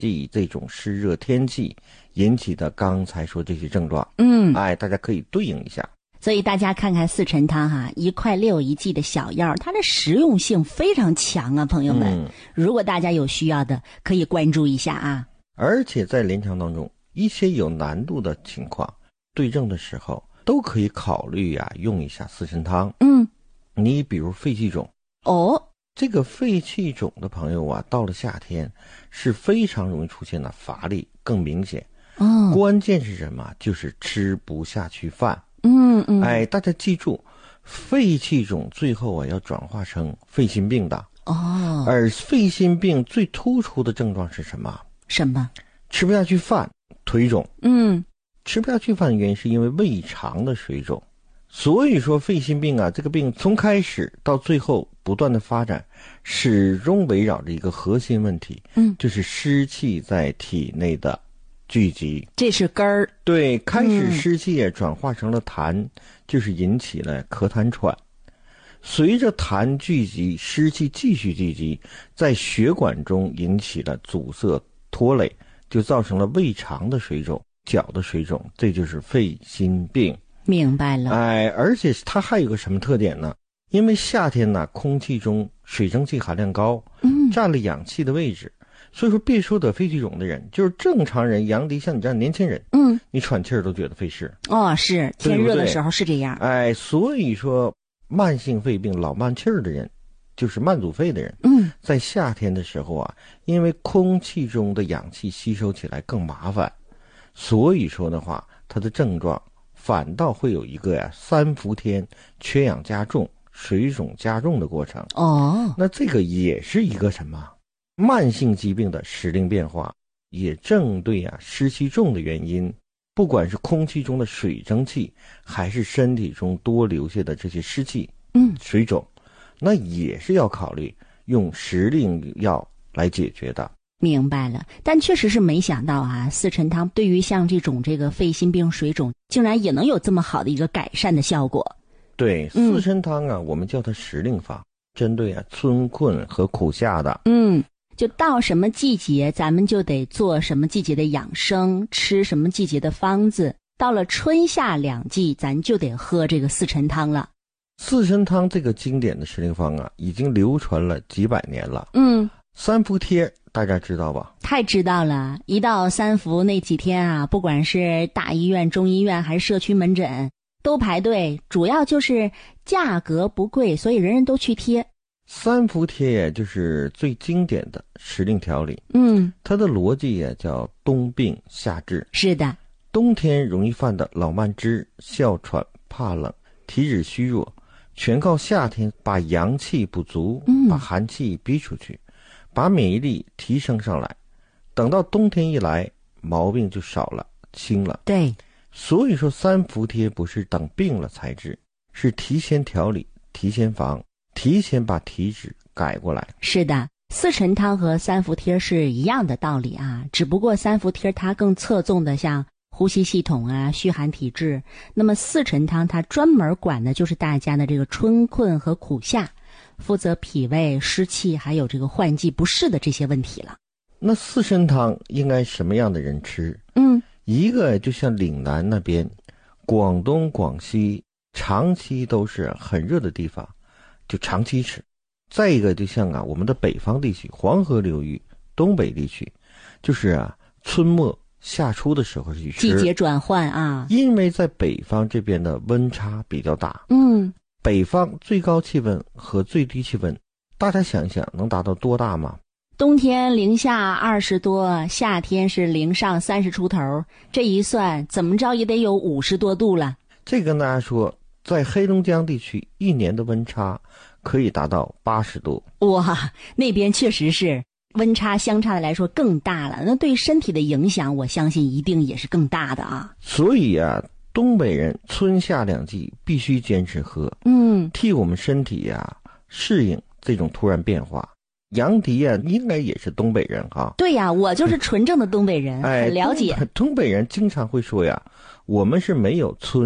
即这种湿热天气引起的刚才说这些症状。大家可以对应一下。 所以大家看看四陈汤1块6一剂的小药，它的实用性非常强啊，朋友们。如果大家有需要的，可以关注一下啊。 而且在临床当中，一些有难度的情况，对症的时候都可以考虑用一下四陈汤。你比如肺气肿。这个肺气肿的朋友到了夏天是非常容易出现的乏力更明显。关键是什么？就是吃不下去饭。大家记住，肺气肿最后要转化成肺心病的。而肺心病最突出的症状是什么？吃不下去饭，腿肿。吃不下去饭的原因是因为胃肠的水肿。所以说肺心病这个病从开始到最后不断的发展，始终围绕着一个核心问题，就是湿气在体内的聚集， 这是根儿。 对，开始湿气转化成了痰，就是引起了咳痰喘。随着痰聚集，湿气继续聚集，在血管中引起了阻塞拖累，就造成了胃肠的水肿、脚的水肿，这就是肺心病。 明白了。 而且它还有个什么特点呢？因为夏天空气中水蒸气含量高，占了氧气的位置。所以说别说得肺气肿的人，就是正常人，杨迪像你这样年轻人，你喘气儿都觉得费事。 是天热的时候是这样。 所以说慢性肺病老慢气儿的人，就是慢阻肺的人，在夏天的时候因为空气中的氧气吸收起来更麻烦，所以说的话，它的症状反倒会有一个三伏天缺氧加重、水肿加重的过程。那这个也是一个什么？慢性疾病的时令变化，也正对湿气重的原因，不管是空气中的水蒸气，还是身体中多留下的这些湿气，水肿，那也是要考虑用时令药来解决的。 明白了。但确实是没想到四陈汤对于像这个肺心病、水肿，竟然也能有这么好的一个改善的效果。 对，四陈汤我们叫它时令法，针对春困和苦夏的。 就到什么季节咱们就得做什么季节的养生，吃什么季节的方子，到了春夏两季咱就得喝这个四陈汤了。 四陈汤这个经典的时令方已经流传了几百年了。三伏贴大家知道吧？ 太知道了。一到三伏那几天不管是大医院、中医院还是社区门诊都排队，主要就是价格不贵，所以人人都去贴。 三伏贴就是最经典的时令调理。它的逻辑叫冬病夏治。是的，冬天容易犯的老慢支、哮喘、怕冷、体质虚弱，全靠夏天把阳气补足，把寒气逼出去，把免疫力提升上来。等到冬天一来，毛病就少了，轻了。对，所以说三伏贴不是等病了才治，是提前调理、提前防，提前把体质改过来。是的，四陈汤和三伏贴是一样的道理只不过三伏贴它更侧重的像呼吸系统虚寒体质，那么四陈汤它专门管的就是大家的这个春困和苦夏，负责脾胃、湿气还有这个换季不适的这些问题了。那四陈汤应该什么样的人吃？一个就像岭南那边，广东、广西长期都是很热的地方，就长期吃。再一个就像我们的北方地区，黄河流域、东北地区，就是春末夏初的时候去吃，季节转换因为在北方这边的温差比较大。北方最高气温和最低气温，大家想一想能达到多大吗？冬天零下20多，夏天是零上30出头，这一算怎么着也得有50多度了。这跟大家说，在黑龙江地区一年的温差可以达到80度。哇，那边确实是温差相差的来说更大了，那对身体的影响我相信一定也是更大的所以东北人春夏两季必须坚持喝，替我们身体适应这种突然变化。杨迪应该也是东北人对呀，我就是纯正的东北人很了解。东北人经常会说我们是没有春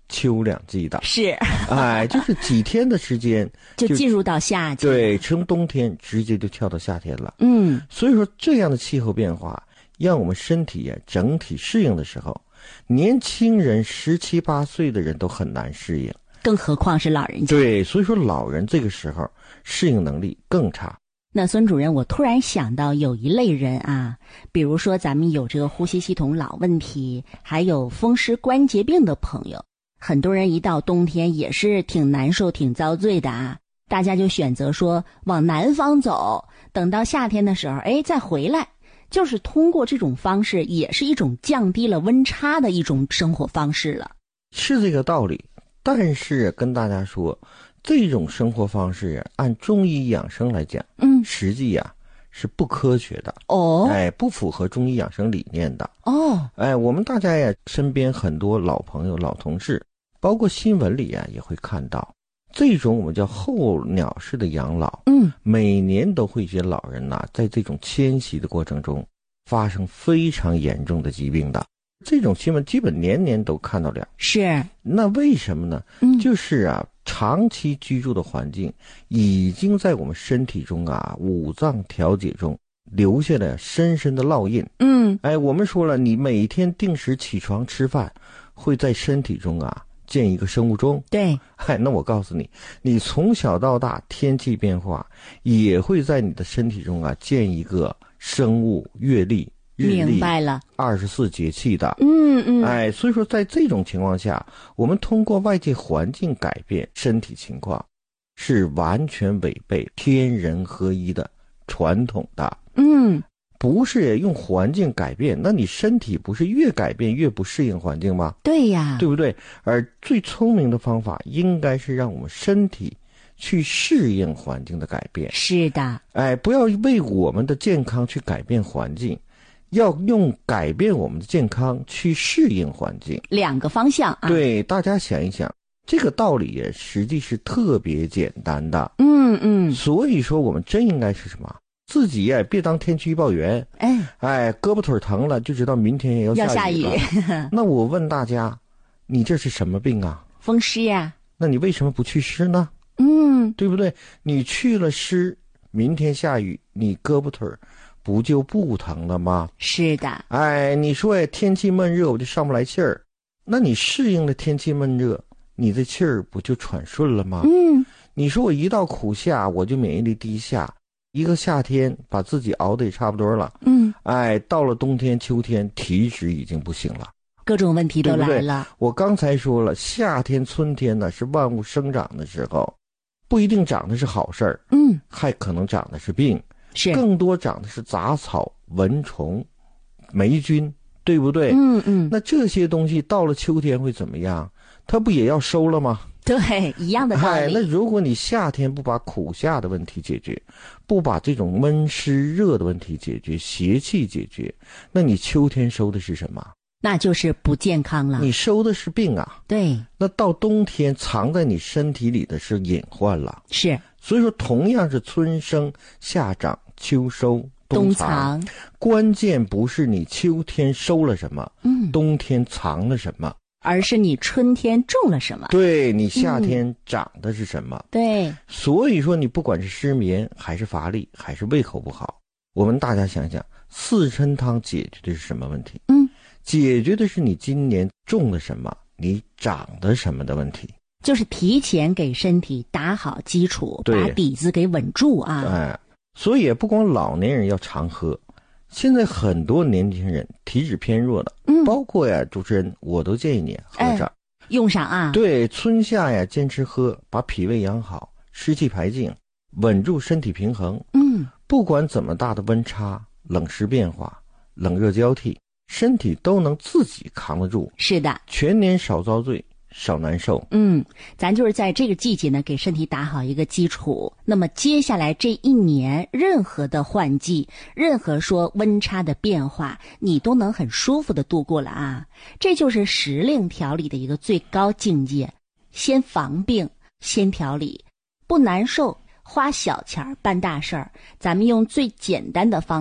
秋两季的。 是， 哎，就是几天的时间就进入到夏季。 对，从冬天直接就跳到夏天了。所以说这样的气候变化，让我们身体整体适应的时候，年轻人17、18岁的人都很难适应， 更何况是老人家。 对，所以说老人这个时候适应能力更差。 那孙主任，我突然想到有一类人啊，比如说咱们有这个呼吸系统老问题，还有风湿关节病的朋友，很多人一到冬天也是挺难受挺遭罪的啊，大家就选择说往南方走，等到夏天的时候再回来，就是通过这种方式也是一种降低了温差的一种生活方式了。 是这个道理，但是跟大家说，这种生活方式按中医养生来讲，实际是不科学的不符合中医养生理念的我们大家身边很多老朋友、老同事，包括新闻里也会看到，这种我们叫候鸟式的养老，每年都会有些老人在这种迁徙的过程中发生非常严重的疾病的。这种新闻基本年年都看到了。 是， 那为什么呢？就是长期居住的环境已经在我们身体中五脏调节中留下了深深的烙印。我们说了，你每天定时起床吃饭，会在身体中建一个生物钟。 对， 那我告诉你，你从小到大天气变化也会在你的身体中建一个生物月历。 明白了 ，24节气的。所以说在这种情况下，我们通过外界环境改变身体情况，是完全违背天人合一的传统的。不是用环境改变，那你身体不是越改变越不适应环境吗？ 对呀， 对不对？而最聪明的方法应该是让我们身体去适应环境的改变。 是的， 不要为我们的健康去改变环境，要用改变我们的健康去适应环境， 两个方向对，大家想一想，这个道理实际是特别简单的。所以说我们真应该是什么？自己别当天气预报员。胳膊腿疼了就知道明天也要下雨了。那我问大家，你这是什么病啊？ 风湿呀。 那你为什么不去湿呢？对不对？你去了湿，明天下雨，你胳膊腿不就不疼了吗？ 是的。 你说天气闷热我就上不来气儿，那你适应了天气闷热，你的气儿不就喘顺了吗？你说我一到苦夏我就免疫力低下，一个夏天把自己熬得也差不多了，到了冬天秋天体脂已经不行了， 各种问题都来了，对不对？ 我刚才说了，夏天春天是万物生长的时候，不一定长的是好事儿，还可能长的是病， 是更多长的是杂草、蚊虫、霉菌，对不对？那这些东西到了秋天会怎么样？它不也要收了吗？ 对，一样的道理。 那如果你夏天不把苦夏的问题解决，不把这种闷湿热的问题解决，邪气解决，那你秋天收的是什么？ 那就是不健康了。 你收的是病啊。 对。 那到冬天藏在你身体里的是隐患了。 是。 所以说同样是春生夏长秋收冬藏，关键不是你秋天收了什么，冬天藏了什么， 而是你春天种了什么， 对，你夏天长的是什么。 对， 所以说你不管是失眠还是乏力还是胃口不好，我们大家想想，四神汤解决的是什么问题？解决的是你今年种了什么，你长的什么的问题， 就是提前给身体打好基础，把底子给稳住啊。 所以也不光老年人要常喝，现在很多年轻人体质偏弱的，包括主持人，我都建议你喝上， 用上啊。 对，春夏坚持喝，把脾胃养好，湿气排净，稳住身体平衡。不管怎么大的温差、冷湿变化、冷热交替，身体都能自己扛得住。 是的， 全年少遭罪，少难受。 咱就是在这个季节呢，给身体打好一个基础。那么接下来这一年，任何的换季，任何说温差的变化，你都能很舒服的度过了啊。这就是时令调理的一个最高境界。先防病，先调理，不难受，花小钱办大事儿。咱们用最简单的方法，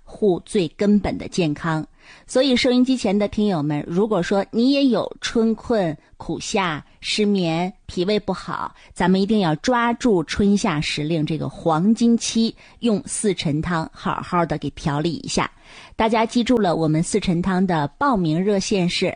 护最根本的健康。所以收音机前的听友们，如果说你也有春困、苦夏、失眠、脾胃不好，咱们一定要抓住春夏时令这个黄金期，用四陈汤好好的给调理一下。大家记住了，我们四陈汤的报名热线是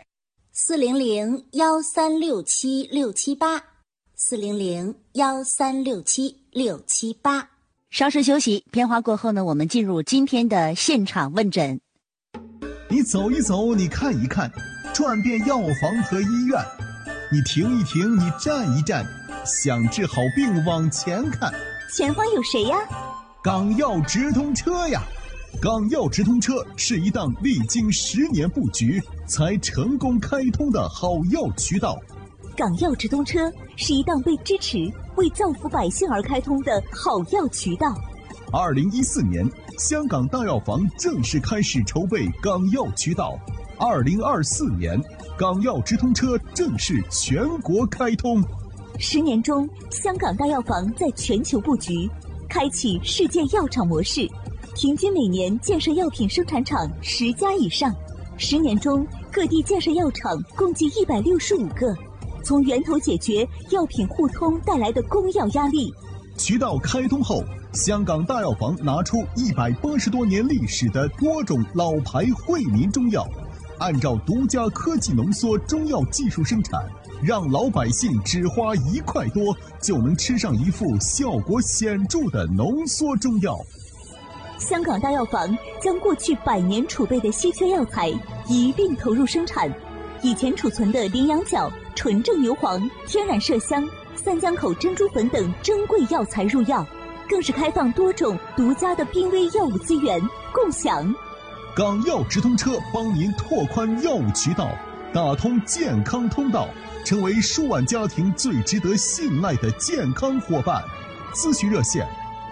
400-1367-678，400-1367-678。 稍事休息，片花过后呢，我们进入今天的现场问诊。 你走一走，你看一看，转遍药房和医院，你停一停，你站一站，想治好病往前看。 前方有谁呀？ 港药直通车呀！港药直通车是一档历经10年布局才成功开通的好药渠道。 港药直通车是一档为支持、为造福百姓而开通的好药渠道。 2014年，香港大药房正式开始筹备港药渠道。2024年，港药直通车正式全国开通。 10年中，香港大药房在全球布局，开启世界药厂模式，平均每年建设药品生产厂10家以上。10年中，各地建设药厂共计165个，从源头解决药品互通带来的供药压力。 渠道开通后，香港大药房拿出180多年历史的多种老牌惠民中药，按照独家科技浓缩中药技术生产，让老百姓只花1块多就能吃上一副效果显著的浓缩中药。 香港大药房将过去100年储备的稀缺药材一并投入生产，以前储存的羚羊角、纯正牛黄、天然麝香、三江口珍珠粉等珍贵药材入药，更是开放多种独家的濒危药物资源共享。 港药直通车帮您拓宽药物渠道，打通健康通道，成为数万家庭最值得信赖的健康伙伴。咨询热线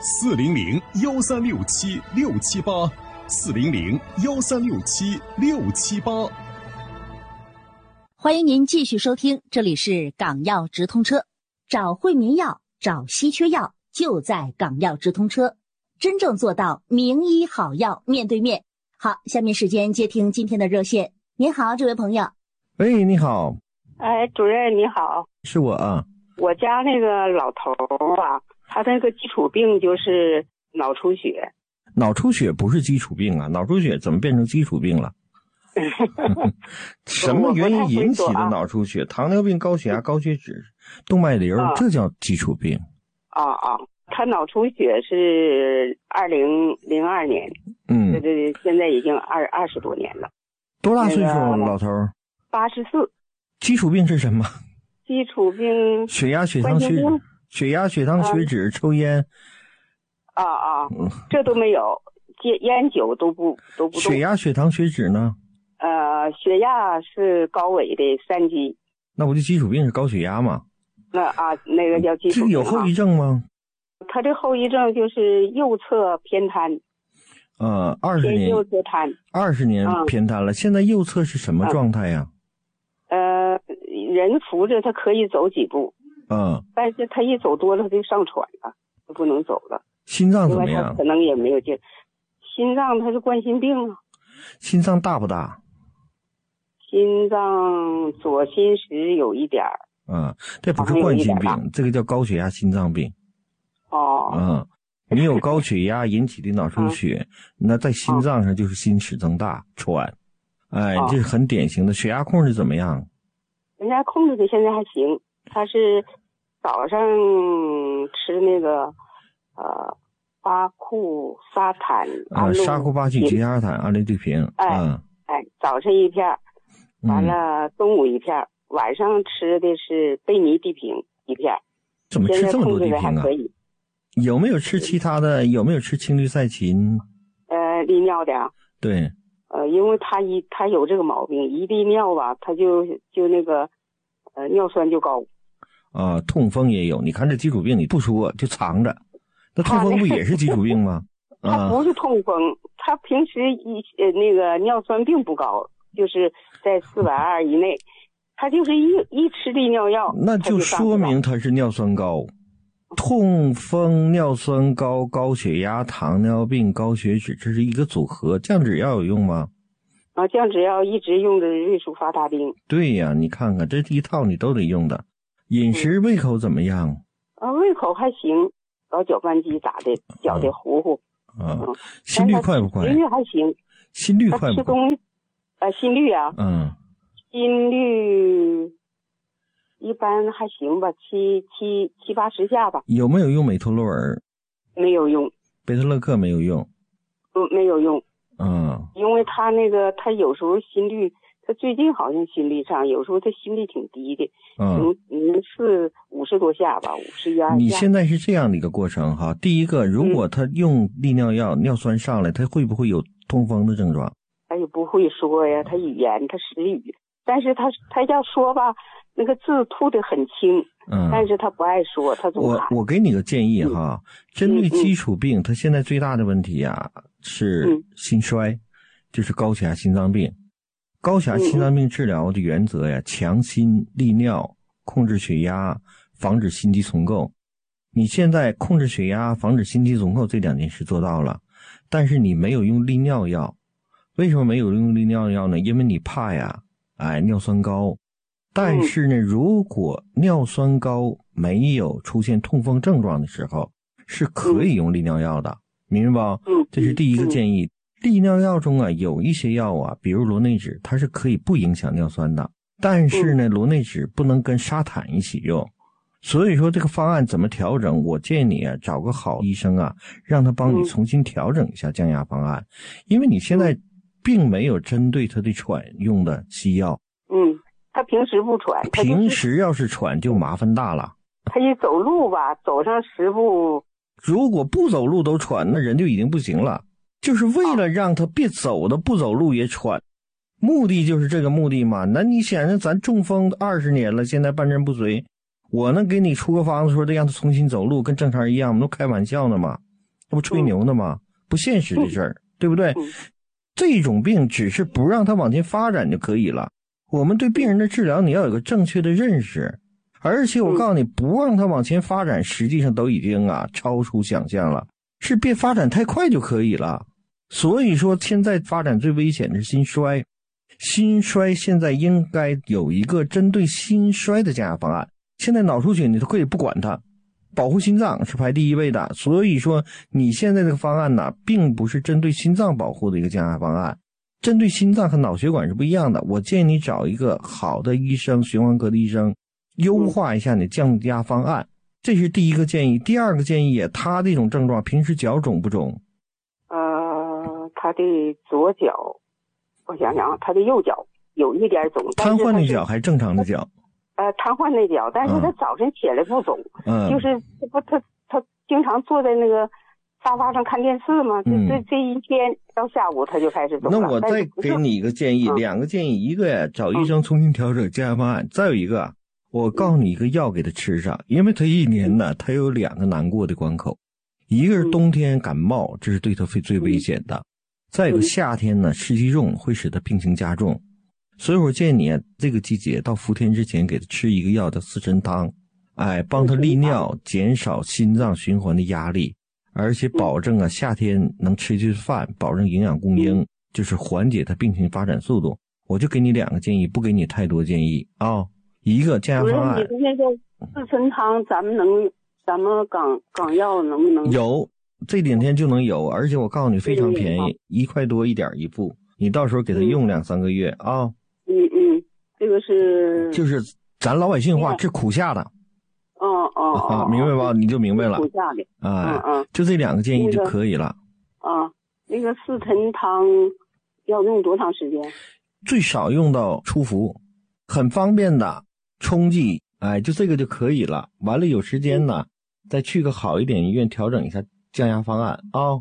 400-1367-678，400-1367-678。 欢迎您继续收听，这里是港药直通车，找惠民药，找稀缺药，就在港药直通车，真正做到名医好药面对面。好，下面时间接听今天的热线。您好，这位朋友。 喂，你好。 哎，主任你好。 是我啊。 我家那个老头啊，他那个基础病就是脑出血。 脑出血不是基础病啊，脑出血怎么变成基础病了？什么原因引起的脑出血？糖尿病、高血压、高血脂、动脉瘤，这叫基础病。 他脑出血是2002年，对，现在已经20多年了。 多大岁数了，老头 ？84。 基础病是什么？ 基础病血压、血糖、血糖、血脂、抽烟。 这都没有，烟酒都不动。 血压、血糖、血脂呢？ 血压是高危的3级。 那不就基础病是高血压吗？ 那个叫基础病。 这个有后遗症吗？ 他这后遗症就是右侧偏瘫。 20年。 右侧瘫。 20年偏瘫了，现在右侧是什么状态呀？ 人扶着他可以走几步。但是他一走多了他就上喘了，就不能走了。 心脏怎么样？ 可能也没有劲。心脏他是冠心病啊。 心脏大不大？ 心脏左心室有一点儿。 这不是冠心病，这个叫高血压心脏病。你有高血压引起的脑出血，那在心脏上就是心室增大、喘。这是很典型的。血压控制怎么样？ 人家控制的现在还行，他是早上吃那个巴库沙坦沙库巴曲吉沙坦安利对平。 早上一片，完了中午一片，晚上吃的是贝尼地平一片。 怎么吃这么多地平啊？有没有吃其他的？有没有吃青氯噻嗪？ 利尿的。 对。 因为他有这个毛病，一利尿吧，他就那个尿酸就高。 痛风也有，你看这基础病你不说就藏着，那痛风不也是基础病吗？ 他不是痛风，他平时那个尿酸并不高，就是在420以内，他就是一吃利尿药， 那就说明他是尿酸高。 痛风、尿酸高、高血压、糖尿病、高血脂，这是一个组合。降脂药有用吗？ 降脂药一直用的瑞舒发大病。 对呀，你看看这一套你都得用的。饮食胃口怎么样？ 胃口还行，搞搅拌机咋的，搅的糊糊。 心率快不快？ 心率还行。 心率快不快？ 心率啊。心率一般还行吧，70-80下吧。 有没有用美托洛尔？ 没有用。 贝特勒克没有用？ 没有用。因为他有时候心率，他最近好像心率上，有时候他心率挺低的，50多下吧，51下。 你现在是这样的一个过程哈。第一个，如果他用利尿药，尿酸上来，他会不会有痛风的症状？ 他也不会说呀，他语言他失语，但是他要说吧，那个字吐得很轻，但是他不爱说，他总喊。 我给你个建议哈，针对基础病，他现在最大的问题呀是心衰，就是高血压心脏病。高血压心脏病治疗的原则呀，强心利尿，控制血压，防止心肌重构。你现在控制血压，防止心肌重构这2件事做到了，但是你没有用利尿药。为什么没有用利尿药呢？因为你怕呀，尿酸高。但是呢，如果尿酸高没有出现痛风症状的时候，是可以用利尿药的，明白吧？这是第一个建议。利尿药中啊，有一些药啊，比如螺内酯，它是可以不影响尿酸的，但是呢，螺内酯不能跟沙坦一起用。所以说这个方案怎么调整，我建议你啊，找个好医生啊，让他帮你重新调整一下降压方案，因为你现在并没有针对他的喘用的西药。 他平时不喘， 平时要是喘就麻烦大了。 他一走路吧，走上10步， 如果不走路都喘，那人就已经不行了。就是为了让他别走的不走路也喘，目的就是这个目的嘛。那你想想，咱中风20年了，现在半身不遂，我能给你出个方子说得让他重新走路跟正常人一样，我们都开玩笑呢嘛，那不吹牛呢吗？不现实的事儿，对不对？这种病只是不让他往前发展就可以了。我们对病人的治疗你要有个正确的认识，而且我告诉你，不让他往前发展实际上都已经超出想象了，是别发展太快就可以了。所以说现在发展最危险的是心衰，心衰现在应该有一个针对心衰的降压方案。现在脑出血你都可以不管它，保护心脏是排第一位的。所以说你现在这个方案呢，并不是针对心脏保护的一个降压方案，针对心脏和脑血管是不一样的。我建议你找一个好的医生，循环科的医生，优化一下你降压方案，这是第一个建议。第二个建议，他这种症状平时脚肿不肿？ 他的左脚，我想想，他的右脚有一点肿。 瘫痪那脚还是正常的脚？ 瘫痪那脚，但是他早晨起来不肿，就是他经常坐在那个沙发上看电视嘛，这一天到下午他就开始肿了。 那我再给你一个建议，2个建议，一个呀，找医生重新调整降压方案，再有一个，我告诉你一个药给他吃上，因为他一年呢，他有2个难过的关口，一个是冬天感冒，这是对他最危险的。再有夏天呢，湿气重会使他病情加重，所以我建议你这个季节到伏天之前给他吃一个药叫四神汤，帮他利尿，减少心脏循环的压力，而且保证夏天能吃进饭，保证营养供应，就是缓解他病情发展速度。我就给你2个建议，不给你太多建议啊。一个降压方案， 你那个四神汤咱们港药能不能有？这2天就能有，而且我告诉你非常便宜，1块多一点一副，你到时候给他用2-3个月啊。 这个是就是咱老百姓话，这苦下的。明白吧？你就明白了。苦下的。 就这2个建议就可以了。 那个四神汤要用多长时间？ 最少用到出伏，很方便的冲剂，就这个就可以了。完了有时间呢，再去个好一点医院调整一下降压方案啊。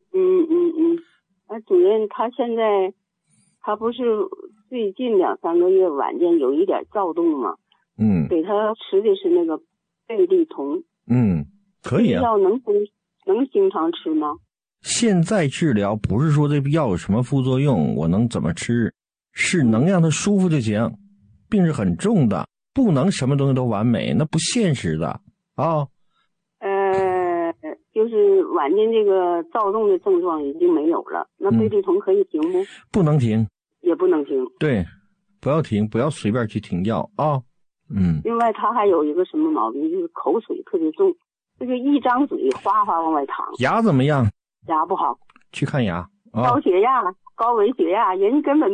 主任，他现在他不是最近2-3个月晚间有一点躁动吗？给他吃的是那个贝利酮。 可以啊。 药能经常吃吗？ 现在治疗不是说这药有什么副作用，我能怎么吃，是能让他舒服就行。病是很重的，不能什么东西都完美，那不现实的啊。 就是晚间这个躁动的症状已经没有了，那贝利酮可以停不？ 不能停， 也不能停。 对，不要停，不要随便去停药啊。 另外他还有一个什么毛病，就是口水特别重，这个一张嘴哗哗往外淌。 牙怎么样？ 牙不好， 去看牙。 高血压、高危血压，人根本